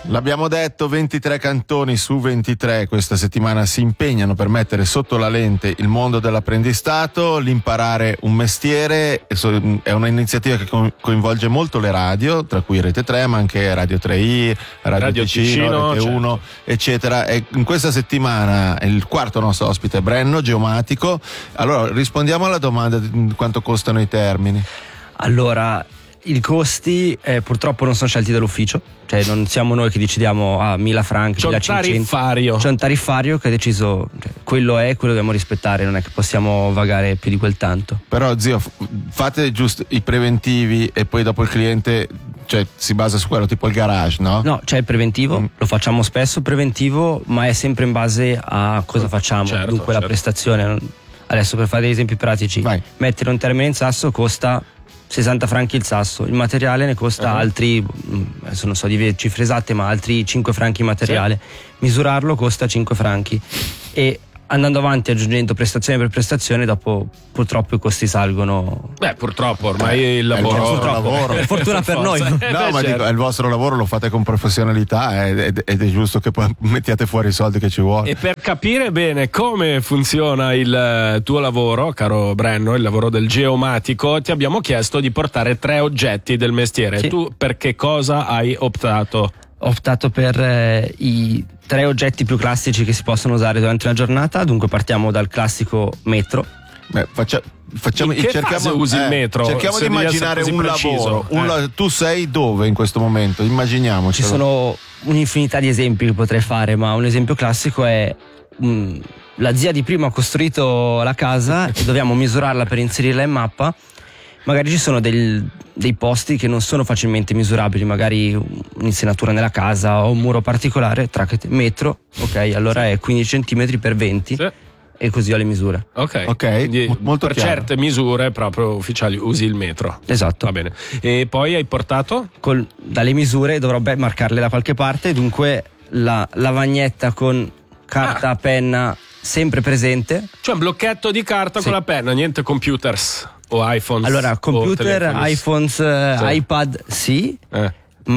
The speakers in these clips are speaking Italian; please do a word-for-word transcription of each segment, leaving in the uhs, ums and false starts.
L'abbiamo detto, ventitré cantoni su ventitré questa settimana si impegnano per mettere sotto la lente il mondo dell'apprendistato, l'imparare un mestiere. È un'iniziativa che coinvolge molto le radio, tra cui Rete tre, ma anche Radio tre i, Radio, Radio Ticino, Ticino, Rete certo. uno, eccetera. E in questa settimana il quarto nostro ospite è Brenno, geomatico. Allora, rispondiamo alla domanda di quanto costano i termini. Allora, i costi eh, purtroppo non sono scelti dall'ufficio, cioè non siamo noi che decidiamo a ah, mille franchi, c'è un tariffario. C'è un tariffario che ha deciso, cioè, quello è, quello dobbiamo rispettare, non è che possiamo vagare più di quel tanto. Però zio, fate giusto i preventivi e poi dopo il cliente, cioè si basa su quello, tipo il garage, no? No, c'è il preventivo, mm. lo facciamo spesso preventivo, ma è sempre in base a cosa facciamo, certo, dunque certo. la prestazione. Adesso per fare degli esempi pratici, Vai. mettere un termine in sasso costa sessanta franchi il sasso, il materiale ne costa uh-huh. altri, adesso non so di cifre esatte, ma altri cinque franchi il materiale, sì. misurarlo costa cinque franchi e andando avanti aggiungendo prestazione per prestazione dopo purtroppo i costi salgono. Beh, purtroppo ormai eh, il lavoro, è il vostro lavoro. È fortuna per noi. No, eh, ma certo. dico, è il vostro lavoro, lo fate con professionalità ed, ed è giusto che poi mettiate fuori i soldi che ci vuole. E per capire bene come funziona il tuo lavoro, caro Brenno, il lavoro del geomatico, ti abbiamo chiesto di portare tre oggetti del mestiere. Sì. Tu per che cosa hai optato? Ho optato per eh, i tre oggetti più classici che si possono usare durante una giornata. Dunque partiamo dal classico metro. Beh, faccia, facciamo, in che cerchiamo, fase usi eh, il metro? Cerchiamo di immaginare un preciso. lavoro. Un eh. la, tu sei dove in questo momento? Immaginiamoci. Ci sono un'infinità di esempi che potrei fare, ma un esempio classico è um, la zia di prima ha costruito la casa e dobbiamo misurarla per inserirla in mappa. Magari ci sono del, dei posti che non sono facilmente misurabili, magari un'insenatura nella casa o un muro particolare, tracket, metro, ok, allora sì. è quindici centimetri per venti sì. e così ho le misure. Ok, okay. Quindi molto per chiaro. certe misure proprio ufficiali usi il metro. Esatto. Va bene. E poi hai portato? Col, dalle misure dovrò beh, marcarle da qualche parte, dunque la lavagnetta con carta, ah. penna sempre presente. Cioè un blocchetto di carta sì. con la penna, niente computers o iPhones. Allora, computer, iPhones, sì. iPad sì, eh.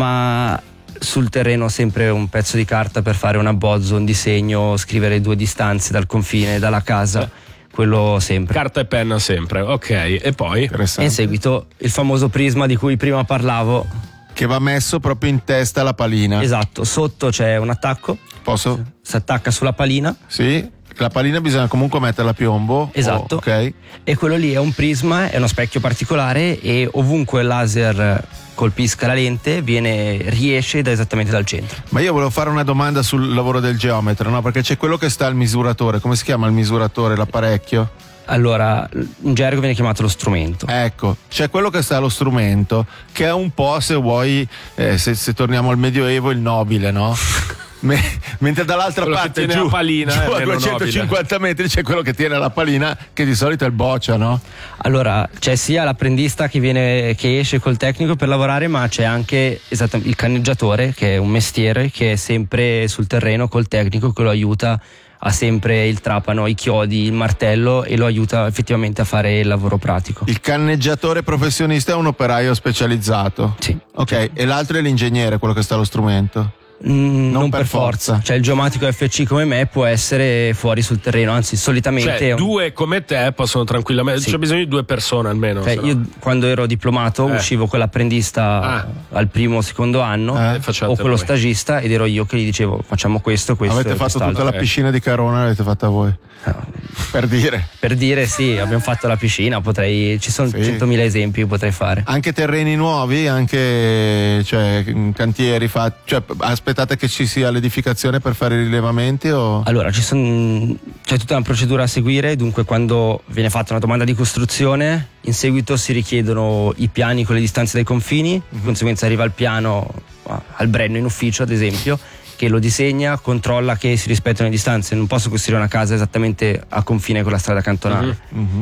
ma sul terreno sempre un pezzo di carta per fare un abbozzo, un disegno, scrivere due distanze dal confine, dalla casa, eh. quello sempre. Carta e penna sempre, ok. E poi? E in seguito il famoso prisma di cui prima parlavo. Che va messo proprio in testa alla palina. Esatto, sotto c'è un attacco. Posso? Si attacca sulla palina. Sì. La palina bisogna comunque metterla a piombo. Esatto. Oh, ok. E quello lì è un prisma, è uno specchio particolare e ovunque il laser colpisca la lente viene, riesce da esattamente dal centro. Ma io volevo fare una domanda sul lavoro del geometra, no? Perché c'è quello che sta al misuratore. Come si chiama il misuratore, l'apparecchio? Allora, in gergo viene chiamato lo strumento. Ecco, c'è quello che sta allo strumento, che è un po', se vuoi, eh, se, se torniamo al Medioevo, il nobile, no? Me, mentre dall'altra quello parte giù, giù, palina, giù a duecentocinquanta nobile. Metri c'è quello che tiene la palina, che di solito è il boccia, no? Allora c'è sia l'apprendista che viene che esce col tecnico per lavorare, ma c'è anche esattamente il canneggiatore, che è un mestiere che è sempre sul terreno col tecnico che lo aiuta, ha sempre il trapano, i chiodi, il martello e lo aiuta effettivamente a fare il lavoro pratico. Il canneggiatore professionista è un operaio specializzato? Sì. Ok, e l'altro è l'ingegnere, quello che sta allo strumento? Mm, non, non per, per forza. forza, cioè il geomatico F C come me può essere fuori sul terreno, anzi solitamente cioè, un... due come te possono tranquillamente, sì. c'è bisogno di due persone almeno. Cioè, io no. quando ero diplomato eh. uscivo con l'apprendista ah. al primo o secondo anno eh. o con lo stagista ed ero io che gli dicevo facciamo questo, questo. Avete fatto quest'altro. Tutta la piscina di Carona l'avete fatta voi? No. Per dire per dire sì, abbiamo fatto la piscina, potrei, ci sono sì. centomila esempi che potrei fare. Anche terreni nuovi, anche cioè, cantieri fatti, cioè, aspettate che ci sia l'edificazione per fare i rilevamenti o... Allora ci sono, c'è tutta una procedura a seguire, dunque quando viene fatta una domanda di costruzione in seguito si richiedono i piani con le distanze dai confini, mm-hmm. di conseguenza arriva il piano al Brenno in ufficio ad esempio, che lo disegna, controlla che si rispettano le distanze. Non posso costruire una casa esattamente a confine con la strada cantonale. Mm-hmm.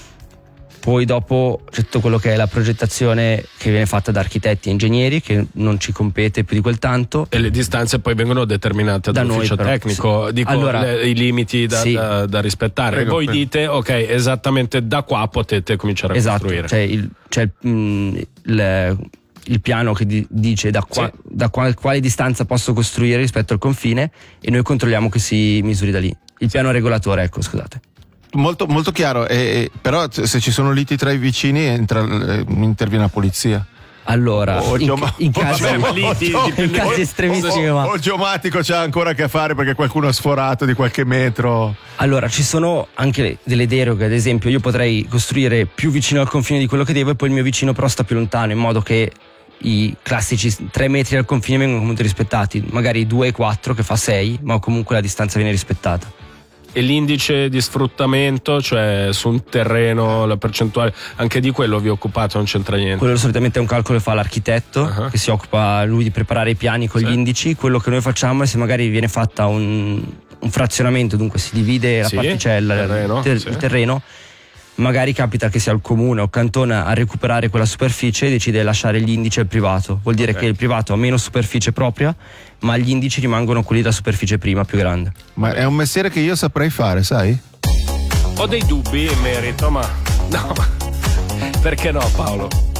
Poi dopo c'è tutto quello che è la progettazione che viene fatta da architetti e ingegneri, che non ci compete più di quel tanto. E le distanze poi vengono determinate da dall'ufficio noi, però, tecnico, sì. dico allora, le, i limiti da, sì. da, da rispettare. Prego, voi prego. dite ok, esattamente da qua potete cominciare a esatto, costruire. cioè il, cioè il, mh, il il piano che di- dice da, qua- Sì. da qua- quale distanza posso costruire rispetto al confine, e noi controlliamo che si misuri da lì. Il piano regolatore, ecco, scusate. Molto, molto chiaro, e, e, però se ci sono liti tra i vicini entra, eh, interviene la polizia. Allora, O in, geoma- in casi, Vabbè, ma lì ti- in dipende- casi estremissimi, o, ma o il geomatico c'ha ancora a che fare perché qualcuno ha sforato di qualche metro. allora ci sono anche delle deroghe. Ad esempio, io potrei costruire più vicino al confine di quello che devo, e poi il mio vicino però sta più lontano, in modo che i classici tre metri dal confine vengono comunque rispettati, magari due e quattro che fa sei, ma comunque la distanza viene rispettata. E l'indice di sfruttamento, cioè su un terreno, la percentuale, anche di quello vi occupate, non c'entra niente. Quello solitamente è un calcolo che fa l'architetto, Uh-huh. che si occupa lui di preparare i piani con Sì. gli indici. Quello che noi facciamo è, se magari viene fatta un, un frazionamento, dunque si divide la Sì, particella, terreno, il, ter- sì. il terreno, magari capita che sia il comune o il cantone a recuperare quella superficie e decide di lasciare gli indici al privato. Vuol dire Ok. che il privato ha meno superficie propria, ma gli indici rimangono quelli della superficie prima, più grande. Ma è un mestiere che io saprei fare, sai? Ho dei dubbi in merito, ma no, ma perché no, Paolo?